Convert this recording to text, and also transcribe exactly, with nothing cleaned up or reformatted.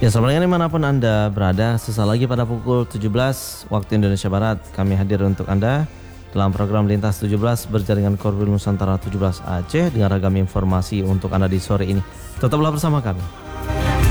Ya, selamat pagi dimanapun Anda berada. Sesaat lagi pada pukul tujuh belas waktu Indonesia Barat, kami hadir untuk Anda dalam program Lintas tujuh belas berjaringan Korwil Nusantara tujuh belas Aceh dengan ragam informasi untuk Anda di sore ini. Tetaplah bersama kami.